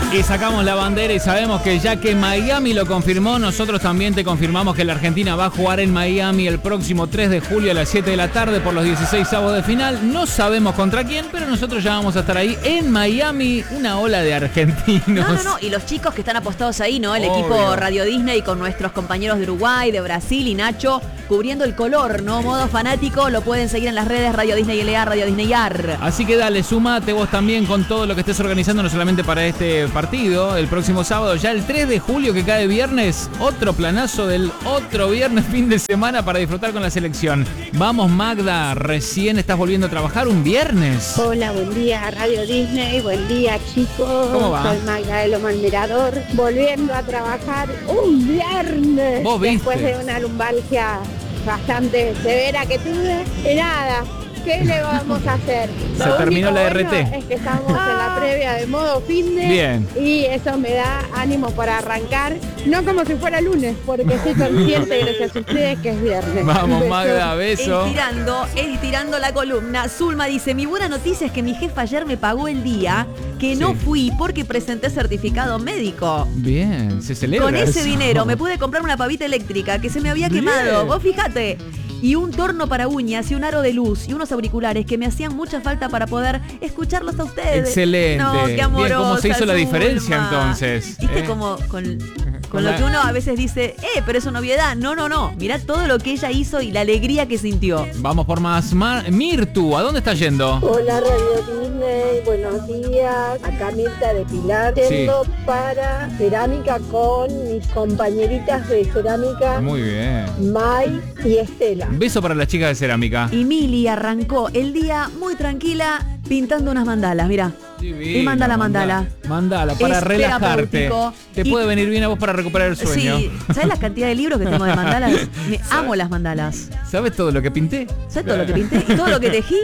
Y sacamos la bandera y sabemos que ya que Miami lo confirmó, nosotros también te confirmamos que la Argentina va a jugar en Miami el próximo 3 de julio a las 7 de la tarde por los 16avos de final. No sabemos contra quién, pero nosotros ya vamos a estar ahí en Miami, una ola de argentinos. No, y los chicos que están apostados ahí, ¿no? El Obvio. equipo Radio Disney con nuestros compañeros de Uruguay, de Brasil y Nacho, cubriendo el color, ¿no? Modo fanático, lo pueden seguir en las redes Radio Disney LA, Radio Disney AR. Así que dale, sumate vos también con todo lo que estés organizando, no solamente para este partido, el próximo sábado, ya el 3 de julio que cae viernes, otro planazo del otro viernes fin de semana para disfrutar con la selección. Vamos Magda, recién estás volviendo a trabajar un viernes. Hola, buen día Radio Disney, buen día chicos. ¿Cómo va? Soy Magda de Loma del Mirador, volviendo a trabajar un viernes. ¿Vos viste? Después de una lumbalgia bastante severa que tuve. Y nada, ¿qué le vamos a hacer? Se Lo terminó único la bueno RT. es que estamos en la previa de modo finde. Bien. Y eso me da ánimo para arrancar. No como si fuera lunes, porque estoy consciente, gracias a ustedes, que es viernes. Vamos Besos. Magda, beso. Estirando la columna. Zulma dice, mi buena noticia es que mi jefa ayer me pagó el día que no Sí. fui porque presenté certificado médico. Bien, se celebra Con ese eso. dinero me pude comprar una pavita eléctrica que se me había quemado. Bien. Vos fíjate. Y un torno para uñas y un aro de luz y unos auriculares que me hacían mucha falta para poder escucharlos a ustedes. Excelente. No, qué Bien, amorosa, ¿cómo se hizo la Zulma. diferencia entonces? Viste como con lo que uno a veces dice, pero es una obviedad. No. Mirá todo lo que ella hizo y la alegría que sintió. Vamos por más. Mirtu, ¿a dónde estás yendo? Hola Radio Disney, buenos días. Acá Mirta de Pilar. Yendo para cerámica con mis compañeritas de cerámica, Muy bien. Mai y Estela. Beso para las chicas de cerámica. Y Mili arrancó el día muy tranquila pintando unas mandalas, mirá. Divino, Y mandala. Mandala, para Es relajarte. terapéutico. Te Y- puede venir bien a vos para recuperar el sueño. Sí, ¿sabes la cantidad de libros que tengo de mandalas? Amo las mandalas. ¿Sabes todo lo que pinté? ¿Sabes todo lo que pinté? Y todo lo que tejí.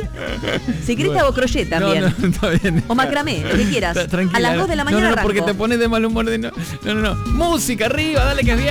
Si querés te hago crochet también. No, está bien. O macramé, lo que quieras. Tranquila. A las 2 de la mañana No, porque arranco. te pones de mal humor. No. Música arriba, dale que es bien.